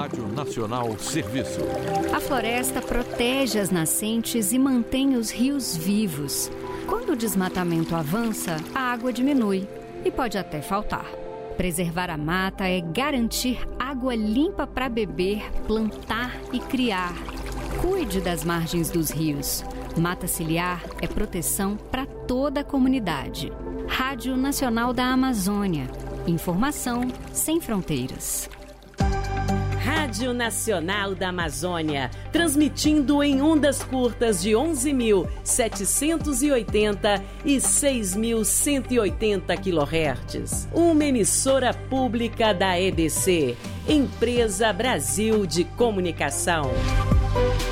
Rádio Nacional Serviço. A floresta protege as nascentes e mantém os rios vivos. Quando o desmatamento avança, a água diminui e pode até faltar. Preservar a mata é garantir água limpa para beber, plantar e criar. Cuide das margens dos rios. Mata ciliar é proteção para toda a comunidade. Rádio Nacional da Amazônia. Informação sem fronteiras. Rádio Nacional da Amazônia, transmitindo em ondas curtas de 11.780 e 6.180 kHz. Uma emissora pública da EBC, Empresa Brasil de Comunicação.